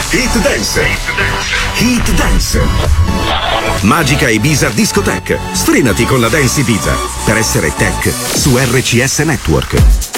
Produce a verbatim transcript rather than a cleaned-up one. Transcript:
Hit Dance. Hit Dance. Magica Ibiza Discotheque. Strinati con la Dance Ibiza per essere tech su R C S Network.